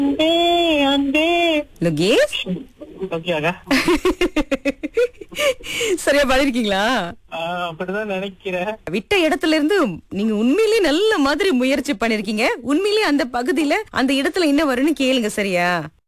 அன்பே அன்பே. லோகேஷ் ஓகேக்கா. சரியா பாடிருக்கீங்களா? அப்படிதான் நினைக்கிறேன். விட்ட இடத்துல இருந்து நீங்க உண்மையிலேயே நல்ல மாதிரி முயற்சி பண்ணிருக்கீங்க. உண்மையிலேயே அந்த பகுதியில அந்த இடத்துல என்ன வரும்னு கேளுங்க, சரியா?